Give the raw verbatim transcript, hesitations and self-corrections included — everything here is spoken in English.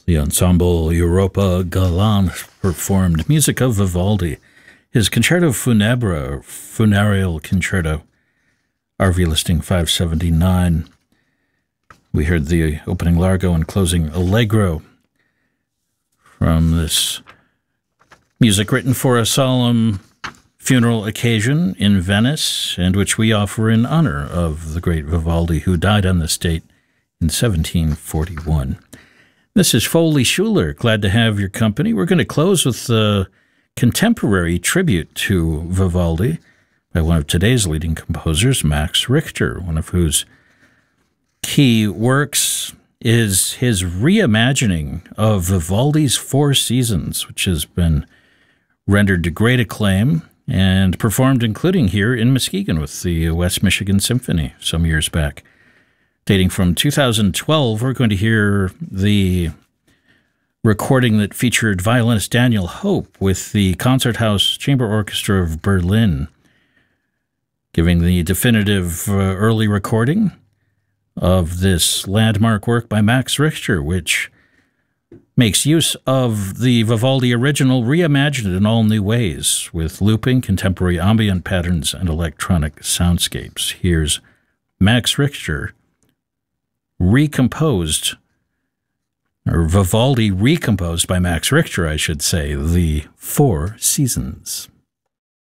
The Ensemble Europa Galant performed music of Vivaldi, his Concerto Funebre, Funereal Concerto, R V listing five seventy-nine. We heard the opening Largo and closing Allegro from this music written for a solemn funeral occasion in Venice, and which we offer in honor of the great Vivaldi, who died on this date in seventeen forty-one. This is Foley Schuler. Glad to have your company. We're going to close with a contemporary tribute to Vivaldi by one of today's leading composers, Max Richter, one of whose key works is his reimagining of Vivaldi's Four Seasons, which has been rendered to great acclaim and performed, including here in Muskegon with the West Michigan Symphony some years back. Dating from two thousand twelve, we're going to hear the recording that featured violinist Daniel Hope with the Concerthaus Chamber Orchestra of Berlin, giving the definitive uh, early recording of this landmark work by Max Richter, which makes use of the Vivaldi original reimagined in all new ways with looping, contemporary ambient patterns, and electronic soundscapes. Here's Max Richter recomposed, or Vivaldi recomposed by Max Richter, I should say, the Four Seasons.